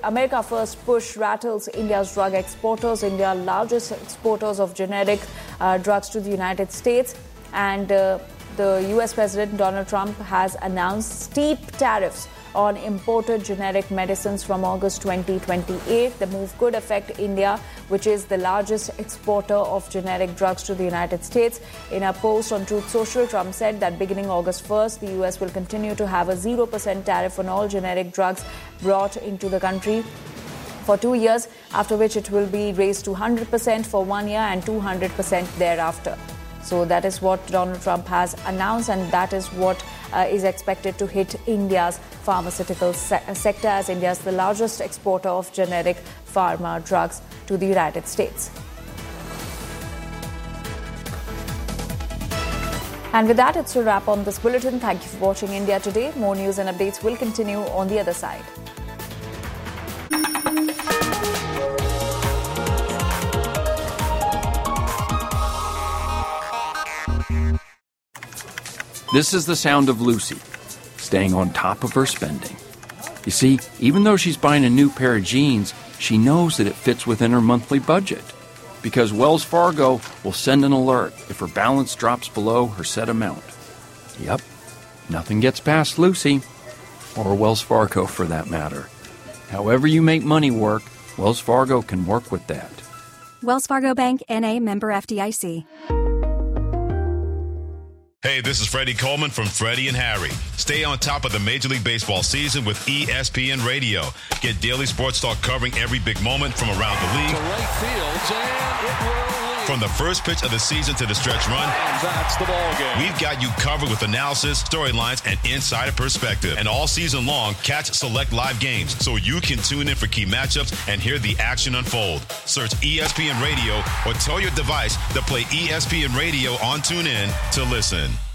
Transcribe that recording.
America First push rattles India's drug exporters. India, largest exporters of generic drugs to the United States. And the U.S. President Donald Trump has announced steep tariffs on imported generic medicines from August 2028. The move could affect India, which is the largest exporter of generic drugs to the United States. In a post on Truth Social, Trump said that beginning August 1st, the U.S. will continue to have a 0% tariff on all generic drugs brought into the country for 2 years, after which it will be raised to 100% for 1 year and 200% thereafter. So that is what Donald Trump has announced, and that is what is expected to hit India's pharmaceutical sector, as India is the largest exporter of generic pharma drugs to the United States. And with that, it's a wrap on this bulletin. Thank you for watching India Today. More news and updates will continue on the other side. This is the sound of Lucy, staying on top of her spending. You see, even though she's buying a new pair of jeans, she knows that it fits within her monthly budget, because Wells Fargo will send an alert if her balance drops below her set amount. Yep, nothing gets past Lucy, or Wells Fargo for that matter. However you make money work, Wells Fargo can work with that. Wells Fargo Bank, N.A., member FDIC. Hey, this is Freddie Coleman from Freddie and Harry. Stay on top of the Major League Baseball season with ESPN Radio. Get daily sports talk covering every big moment from around the league. To right field, and it will lead. From the first pitch of the season to the stretch run. And that's the ball game. We've got you covered with analysis, storylines, and insider perspective. And all season long, catch select live games so you can tune in for key matchups and hear the action unfold. Search ESPN Radio or tell your device to play ESPN Radio on TuneIn to listen.